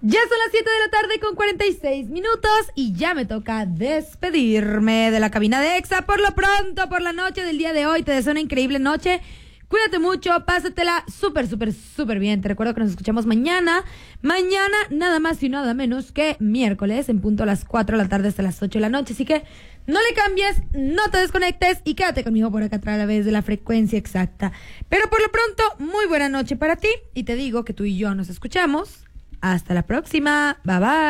Ya son las 7 de la tarde con 46 minutos y ya me toca despedirme de la cabina de EXA. Por lo pronto, por la noche del día de hoy, te deseo una increíble noche. Cuídate mucho, pásatela súper bien. Te recuerdo que nos escuchamos mañana. Mañana, nada más y nada menos que miércoles, en punto a las 4 de la tarde hasta las 8 de la noche. Así que no le cambies, no te desconectes y quédate conmigo por acá a través de la frecuencia exacta. Pero por lo pronto, muy buena noche para ti. Y te digo que tú y yo nos escuchamos. Hasta la próxima. Bye bye.